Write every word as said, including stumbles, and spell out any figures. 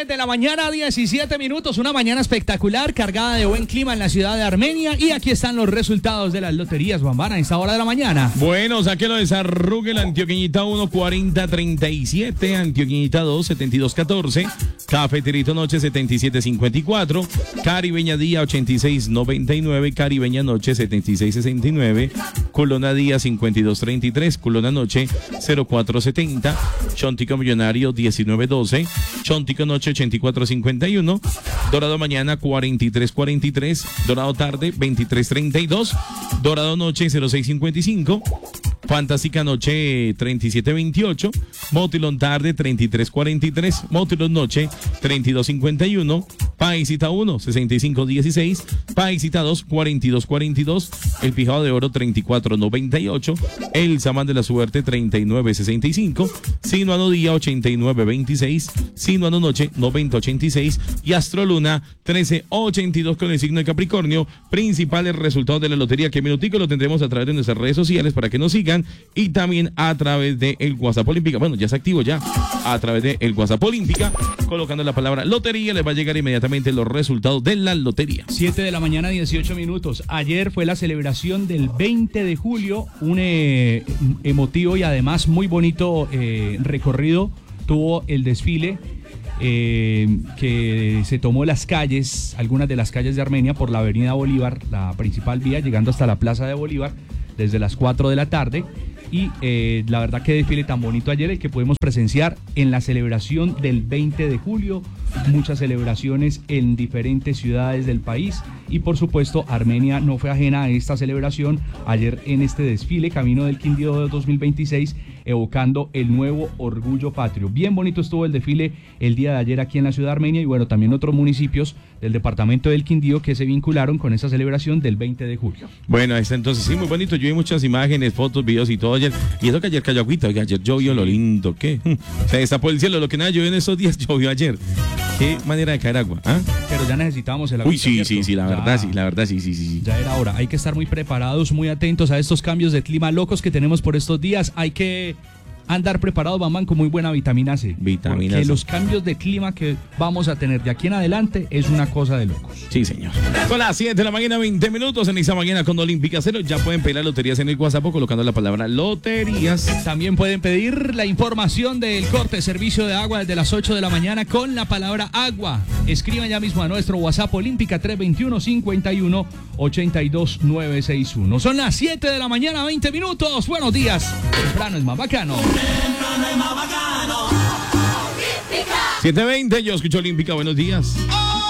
siete de la mañana, diecisiete minutos. Una mañana espectacular, cargada de buen clima en la ciudad de Armenia. Y aquí están los resultados de las loterías, Bambana, a esta hora de la mañana. Bueno, sáquelo de Sarruguel, Antioqueñita uno, cuarenta treinta y siete. Antioqueñita dos, setenta y dos catorce. Cafeterito Noche, setenta y siete cincuenta y cuatro. Caribeña Día, ochenta y seis noventa y nueve. Caribeña Noche, setenta y seis sesenta y nueve. Colona Día, cincuenta y dos treinta y tres. Colona Noche, cero cuatro setenta. Chontico Millonario, diecinueve doce. Chontico Noche, ochenta y cuatro cincuenta y uno. Dorado Mañana, cuarenta y tres cuarenta y tres. Dorado Tarde, veintitrés treinta y dos. Dorado Noche, cero seis cincuenta y cinco. Fantástica Noche, treinta y siete veintiocho. Motilón Tarde, treinta y tres cuarenta y tres. Motilón Noche, treinta y dos cincuenta y uno. Paisita uno, sesenta y cinco dieciséis. Paisita dos, cuarenta y dos cuarenta y dos. El Pijado de Oro, treinta y cuatro noventa y ocho. El Samán de la Suerte, treinta y nueve sesenta y cinco. Sinuano Día, ochenta y nueve veintiséis. Sinuano Noche, noventa ochenta y seis. Y Astro Luna, trece ochenta y dos con el signo de Capricornio. Principales resultados de la lotería, que minutico lo tendremos a través de nuestras redes sociales para que nos sigan, y también a través de el WhatsApp Olímpica. Bueno, ya se activó ya. A través de el WhatsApp Olímpica, colocando la palabra lotería, les va a llegar inmediatamente los resultados de la lotería. siete de la mañana, dieciocho minutos. Ayer fue la celebración del veinte de julio, un eh, emotivo y además muy bonito eh, recorrido tuvo el desfile eh, que se tomó las calles, algunas de las calles de Armenia, por la avenida Bolívar, la principal vía, llegando hasta la plaza de Bolívar desde las cuatro de la tarde. Y eh, la verdad que desfile tan bonito ayer el que pudimos presenciar en la celebración del veinte de julio. Muchas celebraciones en diferentes ciudades del país y por supuesto Armenia no fue ajena a esta celebración ayer en este desfile Camino del Quindío dos mil veintiséis, evocando el nuevo orgullo patrio. Bien bonito estuvo el desfile el día de ayer aquí en la ciudad de Armenia y bueno, también otros municipios del departamento del Quindío que se vincularon con esa celebración del veinte de julio. Bueno, ahí está entonces, sí, muy bonito. Yo vi muchas imágenes, fotos, videos y todo ayer. Y eso que ayer cayó agüita, oiga, ayer llovió lo lindo, ¿qué? Se destapó el cielo, lo que nada llovió en esos días, llovió ayer. Qué manera de caer agua, ¿ah? Pero ya necesitábamos el agua. Uy, sí, ¿cierto? sí, sí, la ya, verdad, sí, la verdad, sí, sí, sí. Ya era hora. Hay que estar muy preparados, muy atentos a estos cambios de clima locos que tenemos por estos días. Hay que andar preparados, mamán, con muy buena vitamina C. Vitamina porque C. los cambios de clima que vamos a tener de aquí en adelante es una cosa de locos. Sí, señor. Son las siete de la mañana, veinte minutos en esta mañana con Olímpica Cero. Ya pueden pedir las loterías en el WhatsApp colocando la palabra loterías. También pueden pedir la información del corte de servicio de agua desde las ocho de la mañana con la palabra agua. Escriban ya mismo a nuestro WhatsApp Olímpica tres veintiuno, cincuenta y uno, ochenta y dos, novecientos sesenta y uno. Son las siete de la mañana, veinte minutos. Buenos días. Temprano es más bacano. siete veinte, yo escucho Olímpica, buenos días.